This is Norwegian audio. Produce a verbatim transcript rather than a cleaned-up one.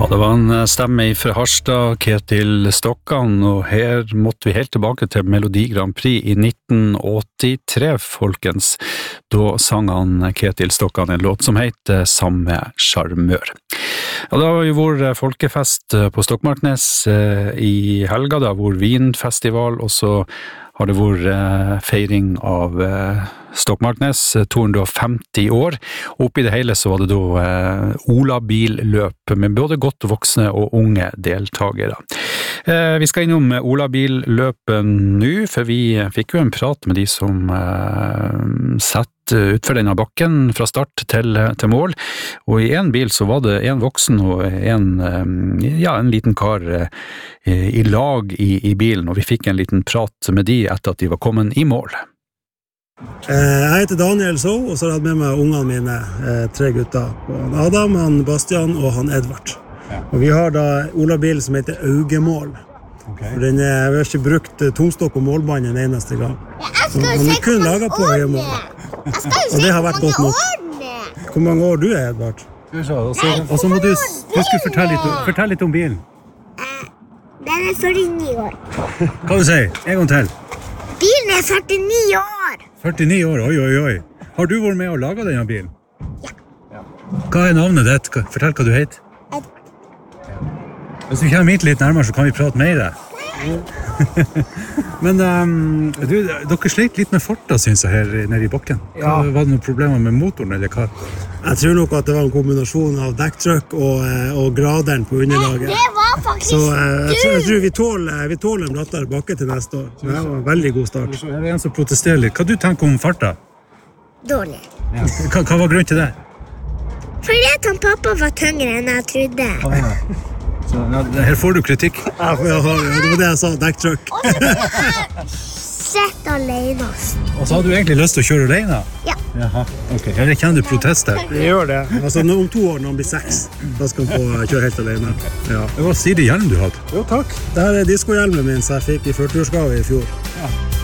Ja, det var en stemme fra Harstad, Ketil Stokkan, og her måtte vi helt tilbake til Melodi Grand Prix i nitten åttitre, folkens. Da sang han Ketil Stokkan en låt som heter Samme Charmør. Ja, det har jo vært folkefest på Stokmarknes i helga, det har vært vinfestival, og så har det vært feiring av Stokmarknes, to hundre og femti år. Oppi det hele så var det da Olabilløp med både godt voksne og unge deltagere. Vi skal innom Olabilløpet nå, for vi fikk jo en prat med de som satt utfor denne bakken fra start til, til mål, og i en bil så var det en voksen og en, ja, en liten kar i lag i, i bilen, og vi fikk en liten prat med de etter at de var kommet i mål. Jeg heter Daniel Så, og så har jeg hatt med meg ungene mine, tre gutter. Adam, han Bastian og han Edvard. Og vi har da Olabil som heter Augemål. Okay. Den er, vi har ikke brukt tomstokk og målbånd en eneste gang. Så han er kun laget på Augemål. Og det har vært godt nok. Hvor mange år du er, Edvard? Og så må du, du skulle fortelle litt, fortelle litt om bilen. Den er førtini år. Hva du sier? En gang til. Bilen er førtini år. førtini år, oi, oi, oi. Har du vært med å lage denne bilen? Ja. Hva er navnet ditt? Fortell hva du heter. Hvis vi kommer hit litt nærmere, så kan vi prate mer. Men um, du, dere sleit litt med farta, synes jeg, her nede i bakken. Ja. Var det noen problemer med motoren, eller hva? Jeg tror nok at det var en kombinasjon av dekktrykk og, og graderen på underlaget. Det var faktisk så uh, jeg, tror, jeg tror vi tåler, vi tåler en brattere bakke til neste år. Så det var en veldig god start. Så er det en som protesterer litt. Hva du tenker om farta? Dårlig. Ja. Hva, hva var grunnen til det? Fordi at han pappa var tyngre enn jeg trodde. Ah, ja. Så, ja, her får du kritikk. Ja, det var det jeg sa, dekktrykk. Sett alene. Og så hadde du egentlig lyst til å kjøre alene? Ja. Jaha, ok. Eller kjenner du protester? Jeg gjør det. Altså, om to år når han blir seks, da skal han få kjøre helt alene. Ja. Hva sier det hjelm du hadde? Jo, takk. Det her er diskohjelmen min som jeg fikk i førti-årsgave i fjor. Ja.